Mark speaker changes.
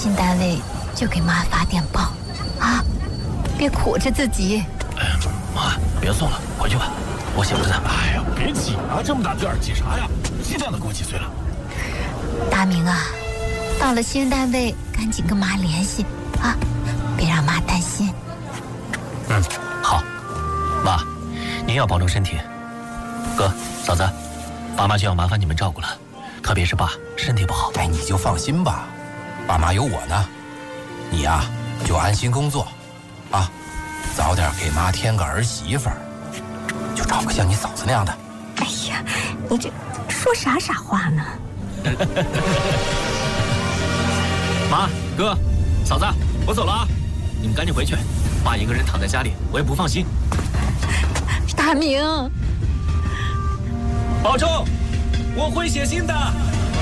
Speaker 1: 新单位就给妈发电报，啊，别苦着自己。
Speaker 2: 妈，别送了，回去吧，我写不在。
Speaker 3: 哎呀，别挤啊，这么大个儿挤啥呀？鸡蛋都过几岁了。
Speaker 1: 大明啊，到了新单位赶紧跟妈联系啊，别让妈担心。
Speaker 2: 好，妈，您要保重身体。哥，嫂子，爸妈就要麻烦你们照顾了，特别是爸身体不好。
Speaker 4: 哎，你就放心吧，爸妈有我呢。你呀，就安心工作，啊，早点给妈添个儿媳妇儿，就找个像你嫂子那样的。
Speaker 5: 哎呀，你这说啥傻话呢？
Speaker 2: 妈，哥，嫂子，我走了啊，你们赶紧回去。爸一个人躺在家里，我也不放心。
Speaker 1: 大明，
Speaker 2: 保重，我会写信的。